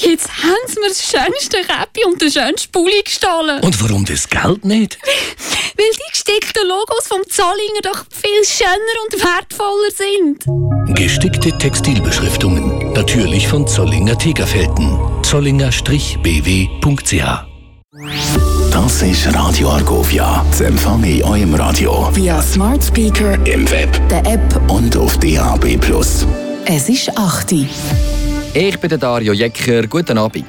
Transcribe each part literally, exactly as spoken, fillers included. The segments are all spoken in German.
Jetzt haben sie mir das schönste Käppi und den schönsten Pulli gestohlen. Und warum das Geld nicht? Weil die gestickten Logos vom Zollinger doch viel schöner und wertvoller sind. Gestickte Textilbeschriftungen. Natürlich von Zollinger Tegerfelden. zollinger b w punkt c h. Das ist Radio Argovia. Das empfange ich in eurem Radio. Via Smart Speaker, im Web, der App und auf D A B plus. Es ist acht Uhr. Ich bin der Dario Jecker. Guten Abend.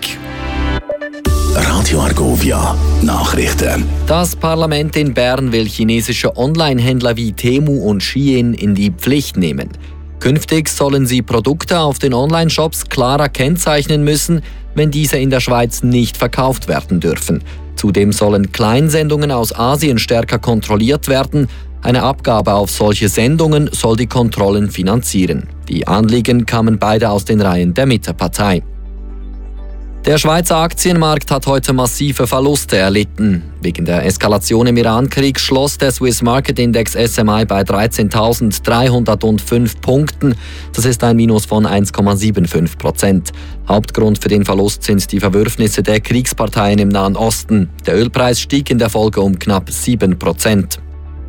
Radio Argovia. Nachrichten. Das Parlament in Bern will chinesische Online-Händler wie Temu und Shein in die Pflicht nehmen. Künftig sollen sie Produkte auf den Online-Shops klarer kennzeichnen müssen, wenn diese in der Schweiz nicht verkauft werden dürfen. Zudem sollen Kleinsendungen aus Asien stärker kontrolliert werden. Eine Abgabe auf solche Sendungen soll die Kontrollen finanzieren. Die Anliegen kamen beide aus den Reihen der Mittepartei. Der Schweizer Aktienmarkt hat heute massive Verluste erlitten. Wegen der Eskalation im Iran-Krieg schloss der Swiss Market Index S M I bei dreizehntausenddreihundertfünf Punkten. Das ist ein Minus von eins Komma fünfundsiebzig Prozent. Hauptgrund für den Verlust sind die Verwürfnisse der Kriegsparteien im Nahen Osten. Der Ölpreis stieg in der Folge um knapp sieben Prozent.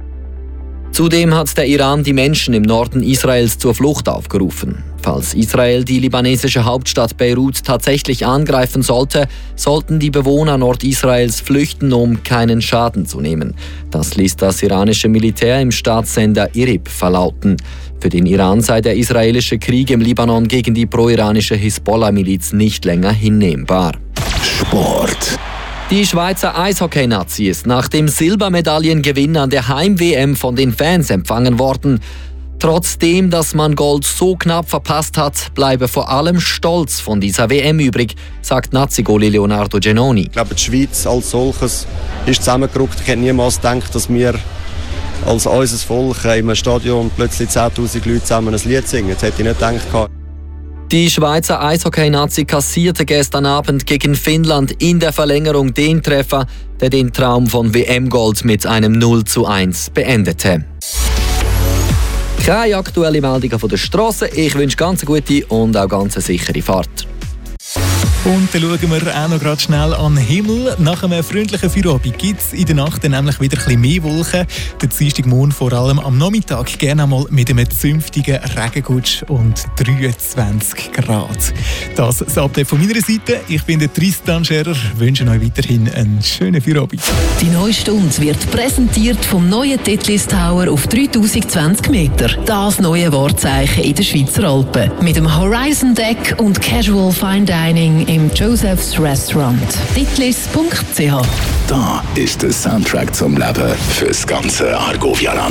Zudem hat der Iran die Menschen im Norden Israels zur Flucht aufgerufen. Falls Israel die libanesische Hauptstadt Beirut tatsächlich angreifen sollte, sollten die Bewohner Nordisraels flüchten, um keinen Schaden zu nehmen. Das ließ das iranische Militär im Staatssender I R I B verlauten. Für den Iran sei der israelische Krieg im Libanon gegen die pro-iranische Hisbollah-Miliz nicht länger hinnehmbar. Sport. Die Schweizer Eishockey-Nazi ist nach dem Silbermedaillengewinn an der Heim-W M von den Fans empfangen worden. Trotzdem, dass man Gold so knapp verpasst hat, bleibe vor allem Stolz von dieser W M übrig, sagt Nazi-Goalie Leonardo Genoni. Ich glaube, die Schweiz als solches ist zusammengerückt. Ich hätte niemals gedacht, dass wir als unser Volk in einem Stadion plötzlich zehntausend Leute zusammen ein Lied singen. Das hätte ich nicht gedacht. Die Schweizer Eishockey-Nazi kassierte gestern Abend gegen Finnland in der Verlängerung den Treffer, der den Traum von W M-Gold mit einem null zu eins beendete. Keine aktuellen Meldungen von der Strasse. Ich wünsche ganz eine gute und auch ganz eine sichere Fahrt. Und dann schauen wir auch noch gerade schnell an den Himmel. Nach einem freundlichen Feierabend gibt es in der Nacht dann nämlich wieder ein bisschen mehr Wolken. Der Dienstagmorgen vor allem am Nachmittag gerne einmal mit einem zünftigen Regengutsch und dreiundzwanzig Grad. Das ist das Update von meiner Seite. Ich bin der Tristan Scherer. Ich wünsche euch weiterhin einen schönen Feierabend. Die neue Stunde wird präsentiert vom neuen Titlis Tower auf dreitausendzwanzig Meter. Das neue Wahrzeichen in den Schweizer Alpen. Mit dem Horizon Deck und Casual Fine Dining im Joseph's Restaurant. titlis punkt c h. Da ist der Soundtrack zum Leben fürs ganze Argovia-Land.